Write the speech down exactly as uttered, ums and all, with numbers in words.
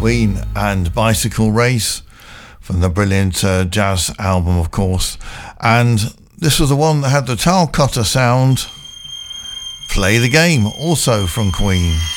Queen and Bicycle Race from the brilliant uh, jazz album, of course. And this was the one that had the towel cutter sound. Play the Game, also from Queen.